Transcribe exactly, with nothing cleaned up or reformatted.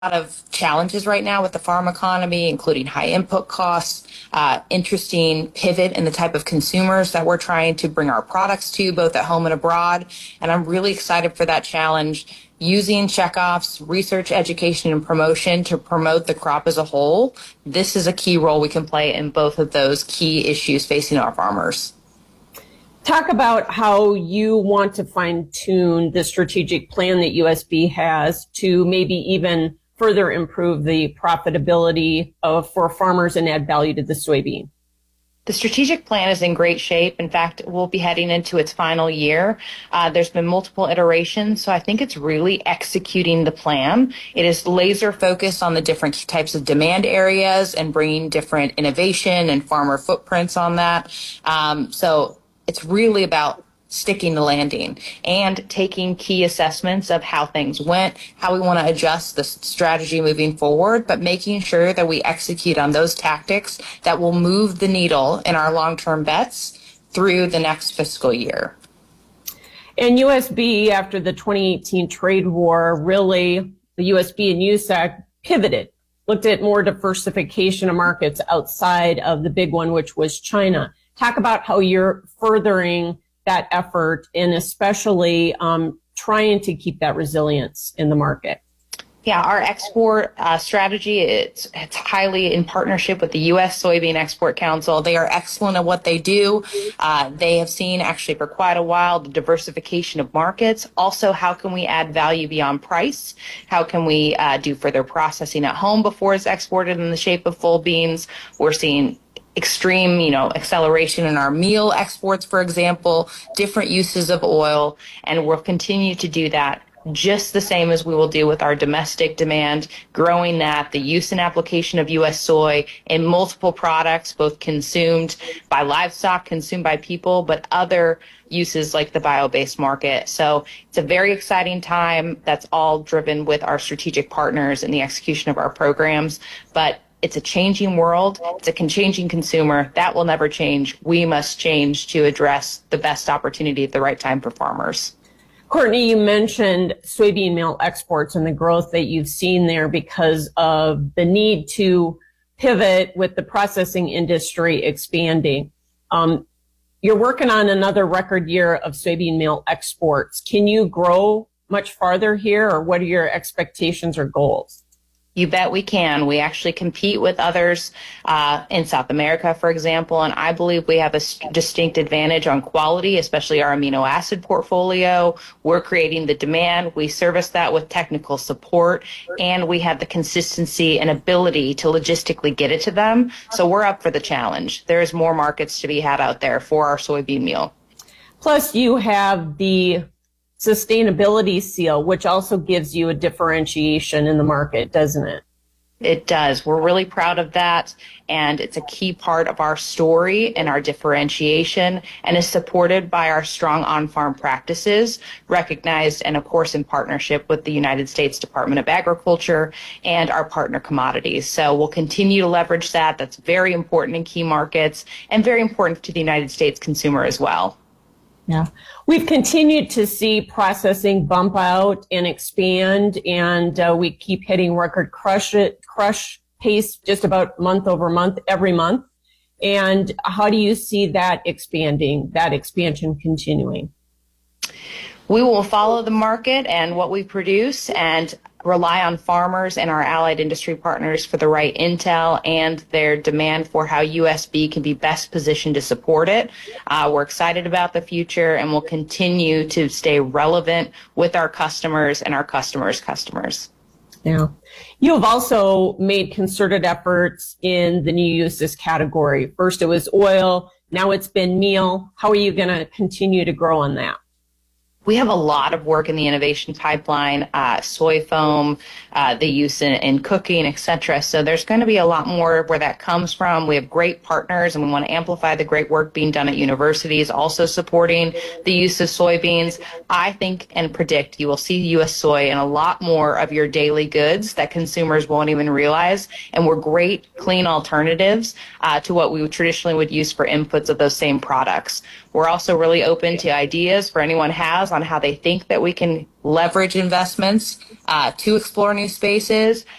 lot of challenges right now with the farm economy, including high input costs, uh, interesting pivot in the type of consumers that we're trying to bring our products to, both at home and abroad. And I'm really excited for that challenge, using checkoffs, research, education, and promotion to promote the crop as a whole. This is a key role we can play in both of those key issues facing our farmers. Talk about how you want to fine-tune the strategic plan that U S B has to maybe even further improve the profitability of for farmers and add value to the soybean. The strategic plan is in great shape. In fact, we'll be heading into its final year. Uh, there's been multiple iterations, so I think it's really executing the plan. It is laser focused on the different types of demand areas and bringing different innovation and farmer footprints on that. Um, so it's really about sticking the landing and taking key assessments of how things went, how we want to adjust the strategy moving forward, but making sure that we execute on those tactics that will move the needle in our long-term bets through the next fiscal year. And U S B, after the twenty eighteen trade war, really, the U S B and U S A C pivoted, looked at more diversification of markets outside of the big one, which was China. Talk about how you're furthering that effort and especially um, trying to keep that resilience in the market. Yeah, our export uh, strategy, it's, it's highly in partnership with the U S Soybean Export Council. They are excellent at what they do. Uh, they have seen actually for quite a while the diversification of markets. Also, how can we add value beyond price? How can we uh, do further processing at home before it's exported in the shape of full beans? We're seeing extreme, you know, acceleration in our meal exports, for example, different uses of oil, and we'll continue to do that just the same as we will do with our domestic demand, growing that, the use and application of U S soy in multiple products, both consumed by livestock, consumed by people, but other uses like the bio-based market. So it's a very exciting time. That's all driven with our strategic partners in the execution of our programs. But it's a changing world. It's a changing consumer. That will never change. We must change to address the best opportunity at the right time for farmers. Courtney, you mentioned soybean meal exports and the growth that you've seen there because of the need to pivot with the processing industry expanding. Um, you're working on another record year of soybean meal exports. Can you grow much farther here, or what are your expectations or goals? You bet we can. We actually compete with others uh, in South America, for example, and I believe we have a distinct advantage on quality, especially our amino acid portfolio. We're creating the demand. We service that with technical support, and we have the consistency and ability to logistically get it to them. So we're up for the challenge. There's more markets to be had out there for our soybean meal. Plus, you have the sustainability seal, which also gives you a differentiation in the market, doesn't it? It does. We're really proud of that, and it's a key part of our story and our differentiation, and is supported by our strong on-farm practices, recognized and, of course, in partnership with the United States Department of Agriculture and our partner commodities. So we'll continue to leverage that. That's very important in key markets and very important to the United States consumer as well. Yeah. We've continued to see processing bump out and expand, and uh, we keep hitting record crush it, crush pace just about month over month, every month. And how do you see that expanding, that expansion continuing? We will follow the market and what we produce and rely on farmers and our allied industry partners for the right intel and their demand for how U S B can be best positioned to support it. Uh, we're excited about the future, and we'll continue to stay relevant with our customers and our customers' customers. Yeah. You have also made concerted efforts in the new uses category. First it was oil, now it's been meal. How are you going to continue to grow on that? We have a lot of work in the innovation pipeline, uh, soy foam, uh, the use in, in cooking, et cetera. So there's going to be a lot more where that comes from. We have great partners, and we want to amplify the great work being done at universities, also supporting the use of soybeans. I think and predict you will see U S soy in a lot more of your daily goods that consumers won't even realize. And we're great, clean alternatives uh, to what we would traditionally would use for inputs of those same products. We're also really open to ideas for anyone has laws on how they think that we can leverage investments uh, to explore new spaces.